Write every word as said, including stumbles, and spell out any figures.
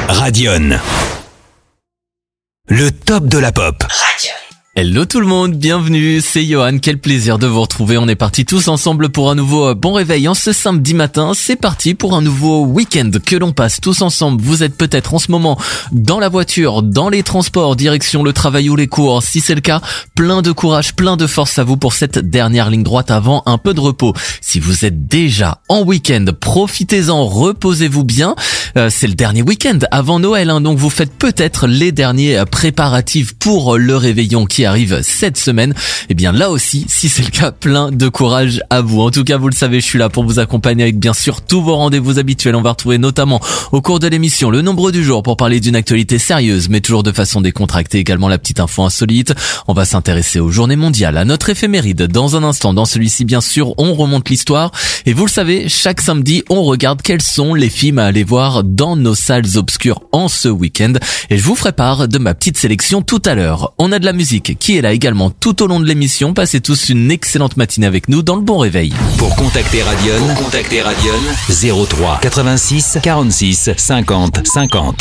Radion. Le top de la pop. Radion. Hello tout le monde, bienvenue, c'est Johan, quel plaisir de vous retrouver. On est partis tous ensemble pour un nouveau bon réveil en ce samedi matin. C'est parti pour un nouveau week-end que l'on passe tous ensemble. Vous êtes peut-être en ce moment dans la voiture, dans les transports, direction le travail ou les cours. Si c'est le cas, plein de courage, plein de force à vous pour cette dernière ligne droite avant un peu de repos. Si vous êtes déjà en week-end, profitez-en, reposez-vous bien. Euh, c'est le dernier week-end avant Noël, hein, donc vous faites peut-être les derniers préparatifs pour le réveillon qui arrive cette semaine. Et bien là aussi, si c'est le cas, plein de courage à vous. En tout cas, vous le savez, je suis là pour vous accompagner avec bien sûr tous vos rendez-vous habituels. On va retrouver notamment au cours de l'émission le nombre du jour pour parler d'une actualité sérieuse, mais toujours de façon décontractée. Également la petite info insolite. On va s'intéresser aux journées mondiales, à notre éphéméride. Dans un instant, dans celui-ci, bien sûr, on remonte l'histoire. Et vous le savez, chaque samedi, on regarde quels sont les films à aller voir dans nos salles obscures en ce week-end. Et je vous ferai part de ma petite sélection tout à l'heure. On a de la musique qui est là également tout au long de l'émission. Passez tous une excellente matinée avec nous dans le bon réveil. Pour contacter Radion, pour contacter Radion, zéro trois quatre-vingt-six quarante-six cinquante cinquante.